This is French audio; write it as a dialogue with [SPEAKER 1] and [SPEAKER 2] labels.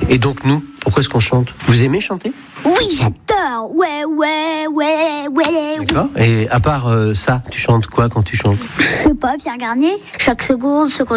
[SPEAKER 1] Et donc nous, pourquoi est-ce qu'on chante ? Vous aimez chanter ?
[SPEAKER 2] Oui, j'adore. Ouais.
[SPEAKER 1] D'accord. Et à part ça, tu chantes quoi quand tu chantes ?
[SPEAKER 2] Je sais pas, Pierre Garnier. Chaque seconde